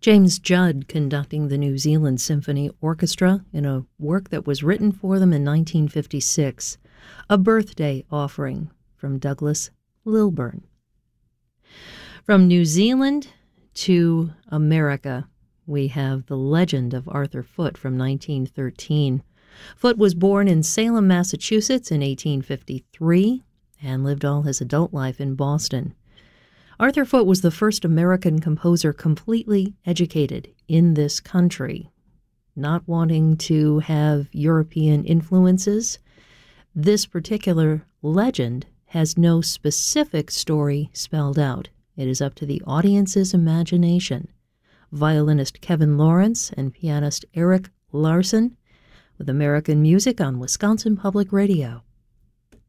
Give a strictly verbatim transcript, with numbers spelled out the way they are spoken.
James Judd conducting the New Zealand Symphony Orchestra in a work that was written for them in nineteen fifty-six, A Birthday Offering from Douglas Lilburn. From New Zealand to America, we have The Legend of Arthur Foote from nineteen thirteen. Foote was born in Salem, Massachusetts in eighteen fifty-three and lived all his adult life in Boston. Arthur Foote was the first American composer completely educated in this country. Not wanting to have European influences, this particular legend has no specific story spelled out. It is up to the audience's imagination. Violinist Kevin Lawrence and pianist Eric Larson with American Music on Wisconsin Public Radio.